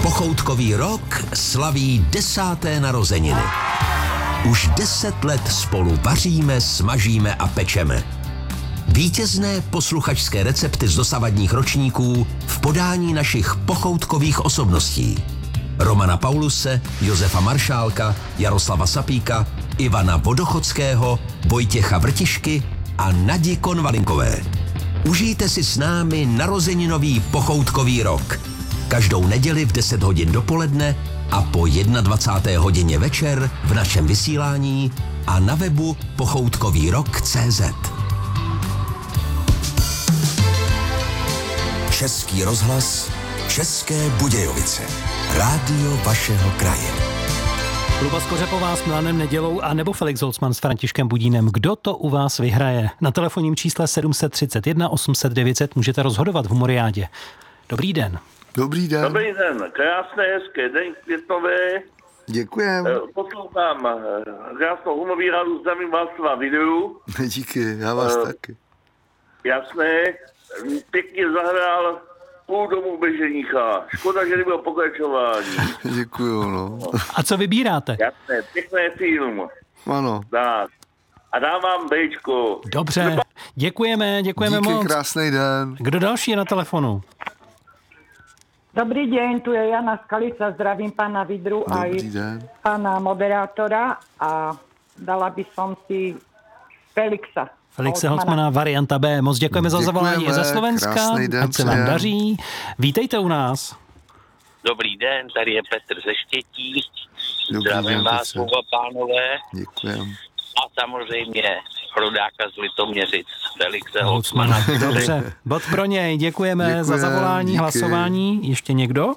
Pochoutkový rok slaví 10. narozeniny. Už 10 let spolu vaříme, smažíme a pečeme. Vítězné posluchačské recepty z dosavadních ročníků v podání našich pochoutkových osobností. Romana Pauluse, Josefa Maršálka, Jaroslava Sapíka, Ivana Vodochodského, Vojtěcha Vrtišky a Nadi Konvalinkové. Užijte si s námi narozeninový pochoutkový rok. Každou neděli v 10 hodin dopoledne a po 21. hodině večer v našem vysílání a na webu pochoutkovýrok.cz. Český rozhlas, České Budějovice. Rádio vašeho kraje. Luba Skořepová s Milanem Nedělou a nebo Felix Holcman s Františkem Budínem. Kdo to u vás vyhraje? Na telefonním čísle 731 800 900 můžete rozhodovat v Humoriádě. Dobrý den. Dobrý den. Dobrý den, krásné, hezké den květnové. Děkujem. Poslouchám krásnou humorírádu, zdravím vás na videu. Díky, já vás taky. Jasné, pěkně zahrál Půl domu bez ženicha. Škoda, že nebylo pokračování. Děkuju, no. A co vybíráte? Jasné, pěkný film. Ano. Tak. A dám vám bejčko. Dobře, děkujeme Díky, moc. krásný den. Kdo další je na telefonu? Dobrý deň, tu je Jana Skalica, zdravím pána Vidru aj pána moderátora a dala by som si Felixa. Felixe Holcmana, varianta B. Moc děkujeme za zavolání ze Slovenska, ať se vám daří. Vítejte u nás. Dobrý den, tady je Petr ze Štětí. Zdravím vás, oba pánové. Děkujem. A samozřejmě rodáka z Litoměřic, Felixe Holcmana. Dobře, bod pro něj. Děkujeme za zavolání, díky. Hlasování. Ještě někdo?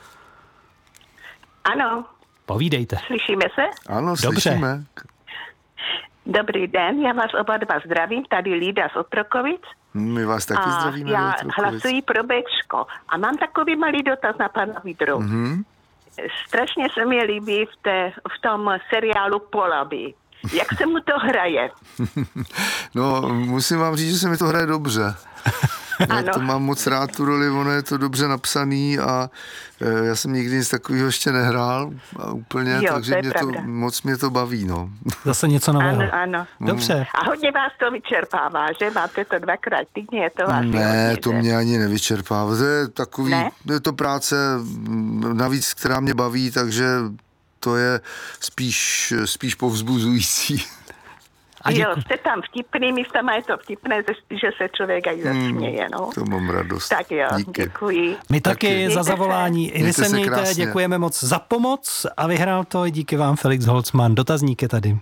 Ano. Povídejte. Slyšíme se? Ano, dobře. Slyšíme. Dobrý den, já vás oba dva zdravím, tady Lída z Otrokovic. My vás taky zdravíme. Já hlasuji pro Bčko a mám takový malý dotaz na pana Vidru. Mm-hmm. Strašně se mi líbí v tom seriálu Polaby. Jak se mu to hraje? No, musím vám říct, že se mi to hraje dobře. Já to mám moc rád, tu roli, ono je to dobře napsaný a já jsem nikdy nic takového ještě nehrál a úplně, takže moc mě to baví, no. Zase něco nového. Ano. Dobře. A hodně vás to vyčerpává, že? Máte to 2krát týdně, je to vlastně Ne, hodně, to mě ani nevyčerpává. To je takový, je to práce navíc, která mě baví, takže to je spíš povzbuzující. Jo, jste tam vtipný, místama je to vtipné, že se člověk aj zasměje, no. To mám radost. Tak jo, díky. Děkuji. My taky za zavolání. I vy se mějte, děkujeme moc za pomoc a vyhrál to i díky vám Felix Holcman. Dotazník je tady.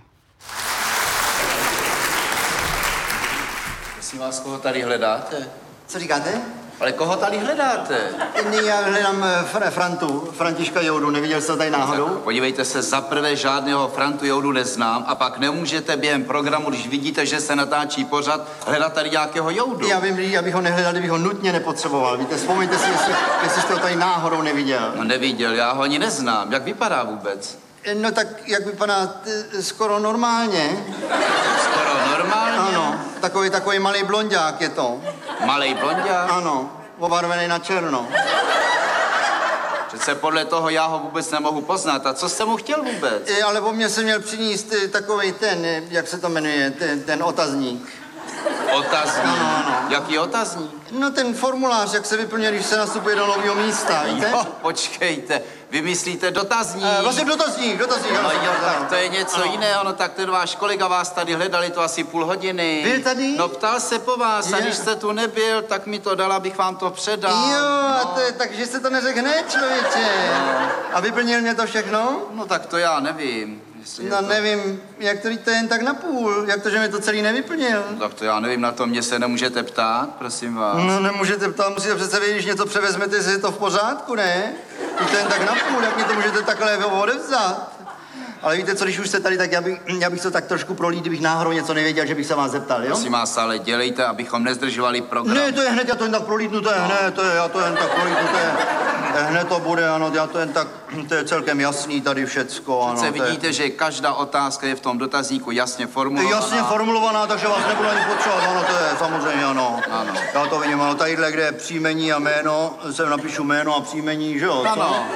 Prosím vás, koho tady hledáte? Co říkáte? Ale koho tady hledáte? Já hledám Františka Joudu, neviděl jste tady náhodou? Podívejte se, zaprvé žádného Frantu Joudu neznám a pak nemůžete během programu, když vidíte, že se natáčí pořad, hledat tady nějakého Joudu. Já vím, abych ho nehledal, kdybych ho nutně nepotřeboval. Víte, vzpomeňte si, jestli jste ho tady náhodou neviděl. No neviděl, já ho ani neznám. Jak vypadá vůbec? No tak, jak vypadá skoro normálně. Skoro normálně? Ano, takový malý blonďák je to. Malý blonďák? Ano, obarvený na černo. Přece podle toho já ho vůbec nemohu poznat. A co jste mu chtěl vůbec? Ale po mně se měl přinést takovej ten, jak se to jmenuje, ten otazník. Otazník? Ano. Jaký otazník? No ten formulář, jak se vyplňuje, když se nastupuje do nového místa, víte? Jo, počkejte, vy myslíte dotazník? Vlastně dotazník, no jo, tak to je něco jiného, no tak ten váš kolega vás tady hledali to asi půl hodiny. Byl tady? No ptal se po vás a když jste tu nebyl, tak mi to dal, abych vám to předal. Jo, takže jste to neřekl hned, člověče. No. A vyplnil mě to všechno? No tak to já nevím. No nevím, jak to víte jen tak napůl, jak to, že mi to celý nevyplnil. No, tak to já nevím, na to mě se nemůžete ptát, prosím vás. No nemůžete ptát, musíte přece vědět, když něco převezmete, jestli je to v pořádku, ne? Víte jen tak napůl, jak mě to můžete takhle odevzat. Ale víte co, když už jste tady, tak já bych to tak trošku prolít, kdybych náhodou něco nevěděl, že bych se vás zeptal, jo? Prosím vás, ale dělejte, abychom nezdržovali program. Ne, to je hned, já to jen tak prolítnu, to je hned, já to jen tak prolítnu, hned to bude, ano, já to jen tak, to je celkem jasný tady všecko, ano. Přece vidíte, že každá otázka je v tom dotazníku jasně formulovaná. Jasně formulovaná, takže vás nebudu ani potřebovat, ano, to je samozřejmě, ano. Já to vidím, ano, tadyhle, kde je příjmení a jméno, sem napíšu jméno a příjmení, že jo? Ano.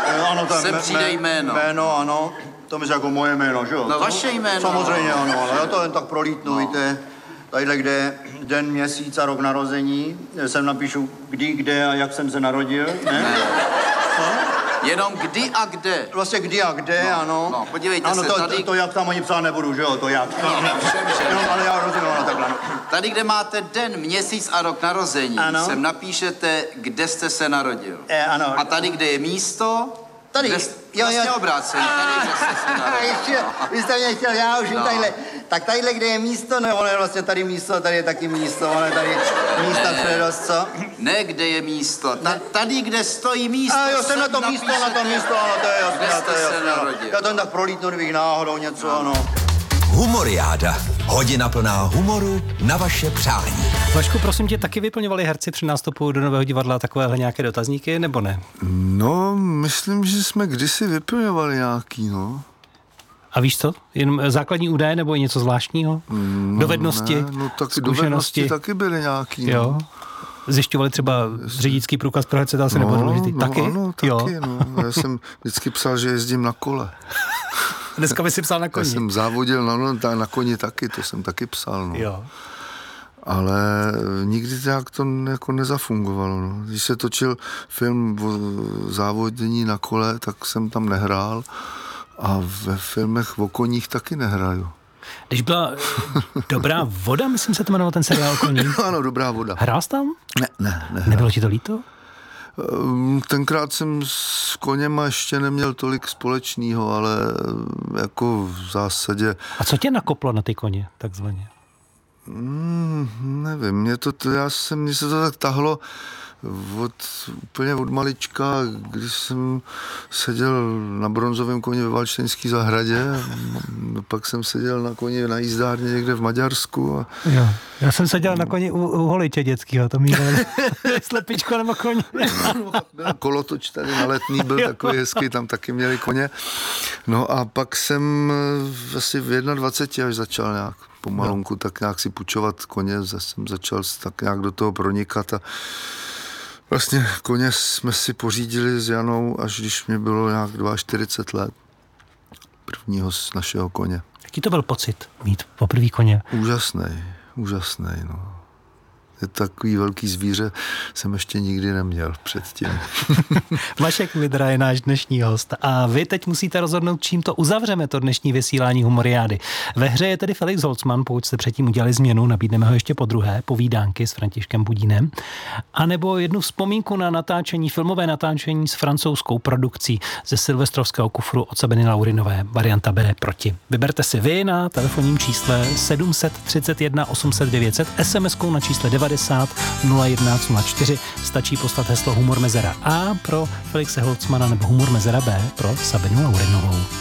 Ano, to sem přijde jméno. Jméno, ano. To myslí jako moje jméno, že jo? No vaše jméno. Samozřejmě, ano, ale já to jen tak prolítnu, víte. Tadyhle, kde je den, měsíc a rok narození, sem napíšu kdy, kde a jak jsem se narodil, ne? Jenom kdy a kde. Vlastně kdy a kde, ano. No, podívejte ano, se tady. To jak tam ani psát nebudu, že jo, to jak. Jenom, ale já rozumím, ano, takhle. Tady, kde máte den, měsíc a rok narození, ano. sem napíšete, kde jste se narodil. Ano. A tady, kde je místo, tady, vlastně obráceně, tady, kde jste se narodil. Ještě, vy jste mě chtěl, já už tadyhle. Tak tadyhle, kde je místo, no, ono je vlastně tady místo, tady je taky místo, ono je tady místa předost, co? Ne, kde je místo, tady, kde stojí místo. A jo, jsem na to místo, ano, to je jasné, kde jste se narodil. Já to jen tak prolítnu, kdybych náhodou něco, ano. Humoriáda. Hodina plná humoru na vaše přání. Vašku, prosím tě, taky vyplňovali herci při nástupu do Nového divadla takovéhle nějaké dotazníky, nebo ne? No, myslím, že jsme kdysi vyplňovali nějaký, no. A víš co? Jen základní údaje nebo něco zvláštního? No, dovednosti, ne, no taky zkušenosti? Dovednosti taky byly nějaký. Jo. No. Zjišťovali třeba řidičský průkaz pro herce, to asi nebylo důležitý. Taky? Ano, taky, jo. no. Já jsem vždycky psal, že jezdím na kole. Dneska by si psal na koni. Já jsem závodil na koni taky, to jsem taky psal, no. Jo. Ale nikdy tak to jako nezafungovalo. No. Když se točil film o závodění na kole, tak jsem tam nehrál a ve filmech o koních taky nehraju. Když byla Dobrá voda, myslím se to jmenoval ten seriál o koních. Ano, Dobrá voda. Hrál jsi tam? Ne. Nebylo ti to líto? Tenkrát jsem s koněma ještě neměl tolik společného, ale jako v zásadě... A co tě nakoplo na ty koně, takzvaně? Nevím, mně se to tak tahlo úplně od malička, když jsem seděl na bronzovém koni ve Valštejnské zahradě, pak jsem seděl na koni na jízdárně někde v Maďarsku. Jo. Já jsem seděl na koni u Holiče dětskýho, to mývali slepičko nebo koně. Byl kolotoč tady na Letný, byl takový hezký, tam taky měli koně. No a pak jsem asi v 21 až začal nějak pomalonku tak nějak si půjčovat koně, jsem začal tak nějak do toho pronikat a vlastně koně jsme si pořídili s Janou, až když mě bylo nějak 42 let. Prvního z našeho koně. Jaký to byl pocit mít poprvý koně? Úžasný, no. Je takový velký zvíře, jsem ještě nikdy neměl předtím. Vašek Vidra je náš dnešní host a vy teď musíte rozhodnout, čím to uzavřeme, to dnešní vysílání Humoriády. Ve hře je tedy Felix Holzman, pokud jste předtím udělali změnu, nabídneme ho ještě podruhé, povídánky s Františkem Budínem, anebo jednu vzpomínku na natáčení, filmové natáčení s francouzskou produkcí ze Silvestrovského kufru od Sabiny Laurinové, varianta B proti. Vyberte si vy na telefonním čísle 731 800 900, SMS-kou na čísle 90 0104, stačí poslat heslo Humor Mezera A pro Felixe Holzmana nebo Humor Mezera B pro Sabinu Laurinovou.